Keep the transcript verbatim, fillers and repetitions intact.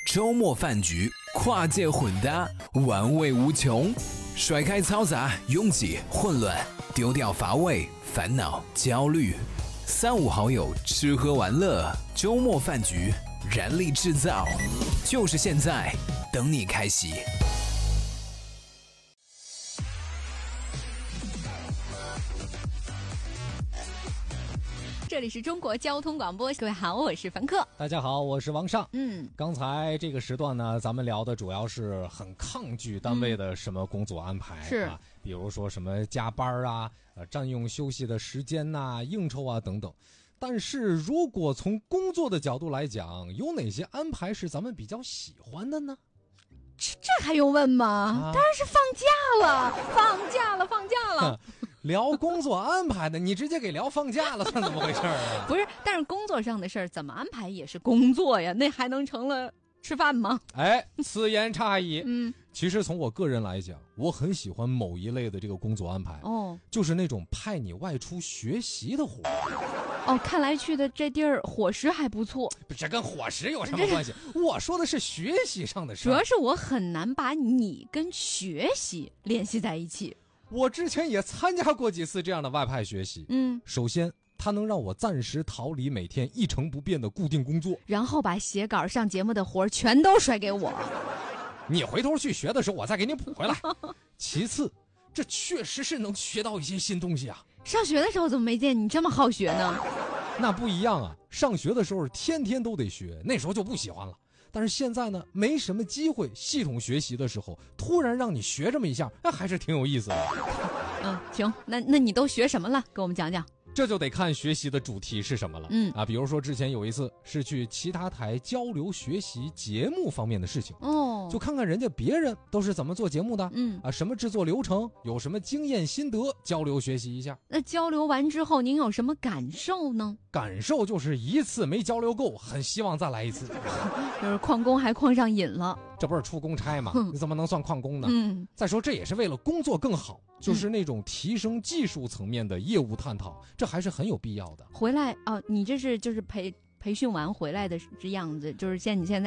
周末饭局，跨界混搭，玩味无穷。甩开嘈杂、拥挤、混乱，丢掉乏味、烦恼、焦虑。三五好友吃喝玩乐，周末饭局，燃力制造，就是现在，等你开启。 这里是中国交通广播，各位好，我是凡客。 大家好，我是王尚。 嗯， 刚才这个时段呢，咱们聊的主要是很抗拒单位的什么工作安排、嗯、是啊，比如说什么加班啊，呃，占用休息的时间呐、啊，应酬啊等等。但是如果从工作的角度来讲，有哪些安排是咱们比较喜欢的呢？ 这这还用问吗、啊、当然是放假了，放假了，放假了。 聊工作安排的，你直接给聊放假了，算怎么回事啊？ 不是，但是工作上的事儿怎么安排也是工作呀，那还能成了吃饭吗？ 哎，此言差矣。 嗯， 其实从我个人来讲，我很喜欢某一类的这个工作安排，哦，就是那种派你外出学习的活。 哦，看来去的这地儿伙食还不错。 这跟伙食有什么关系？我说的是学习上的事。 主要是我很难把你跟学习联系在一起。 我之前也参加过几次这样的外派学习。 嗯， 首先它能让我暂时逃离每天一成不变的固定工作， 然后把写稿上节目的活全都甩给我。 你回头去学的时候，我再给你补回来。其次，这确实是能学到一些新东西啊。 上学的时候怎么没见你这么好学呢？ 那不一样啊，上学的时候天天都得学，那时候就不喜欢了。但是现在呢，没什么机会系统学习的时候，突然让你学这么一下，那还是挺有意思的。 嗯，行，那那你都学什么了？给我们讲讲。 这就得看学习的主题是什么了。嗯啊，比如说之前有一次是去其他台交流学习节目方面的事情。哦，就看看人家别人都是怎么做节目的。嗯啊，什么制作流程，有什么经验心得，交流学习一下。 那交流完之后，您有什么感受呢？ 感受就是一次没交流够，很希望再来一次。 就是旷工还旷上瘾了。 这不是出公差吗？你怎么能算旷工呢？ 嗯， 再说这也是为了工作更好，就是那种提升技术层面的业务探讨，这还是很有必要的。 回来哦，你这是就是培培训完回来的这样子，就是现你现在